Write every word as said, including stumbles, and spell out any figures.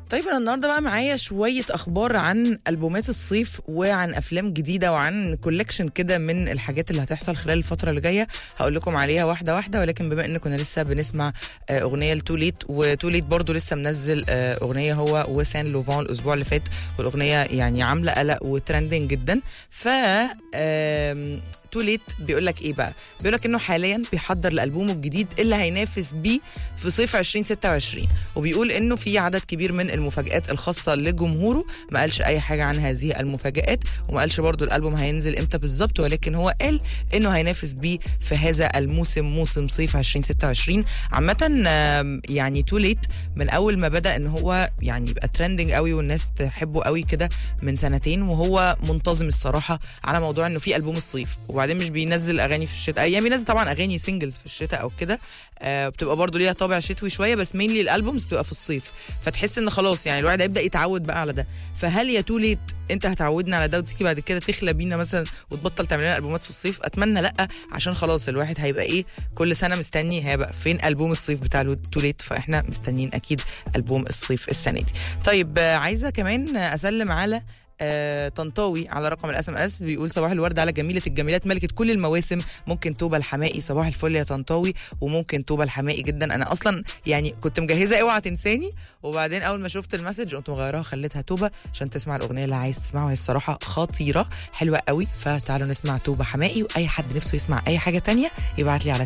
طيب انا النهارده بقى معايا شويه اخبار عن البومات الصيف وعن افلام جديده وعن كولكشن كده من الحاجات اللي هتحصل خلال الفتره اللي جايه. هقول لكم عليها واحده واحده، ولكن بما ان كنا لسه بنسمع اغنيه لتوليت، وتوليت برضو لسه منزل اغنيه هو وسان لوفان الاسبوع اللي فات، والاغنيه يعني عامله قلق وترندنج جدا. ف توليت بيقول لك ايه بقى؟ بيقول لك انه حاليا بيحضر لالبومه الجديد اللي هينافس بيه في صيف ألفين وستة وعشرين، وبيقول انه في عدد كبير من المفاجآت الخاصه لجمهوره. ما قالش اي حاجه عن هذه المفاجآت، وما قالش برضو الالبوم هينزل امتى بالظبط، ولكن هو قال انه هينافس بيه في هذا الموسم، موسم صيف ألفين وستة وعشرين. عامه يعني توليت من اول ما بدا ان هو يعني يبقى ترندنج قوي والناس تحبه قوي كده من سنتين، وهو منتظم الصراحه على موضوع انه في البوم الصيف، وبعدين مش بينزل اغاني في الشتاء. ايام بينزل طبعا اغاني سينجلز في الشتاء او كده، آه بتبقى برضو ليها طابع شتوي شويه، بس مينلي الالبومز بتبقى في الصيف. فتحس ان خلاص يعني الواحد هيبدا يتعود بقى على ده. فهل يا توليت انت هتعودنا على ده وتيجي بعد كده تخلى بينا مثلا وتبطل تعمل لنا البومات في الصيف؟ اتمنى لا، عشان خلاص الواحد هيبقى ايه كل سنه مستني هيبقى فين البوم الصيف بتاع توليت، فاحنا مستنيين اكيد البوم الصيف السنه دي. طيب آه عايزه كمان اسلم على آه، طنطاوي على رقم الاس ام اس، بيقول صباح الورد على جميله الجميلات ملكه كل المواسم، ممكن توبه الحمائي. صباح الفل يا طنطاوي، وممكن توبه الحمائي جدا. انا اصلا يعني كنت مجهزه اوعى تنساني، وبعدين اول ما شفت المسج قمت مغيرها خليتها توبه عشان تسمع الاغنيه اللي عايز تسمعها. هي الصراحه خطيره حلوه قوي. فتعالوا نسمع توبه حمائي، واي حد نفسه يسمع اي حاجه تانية يبعت لي على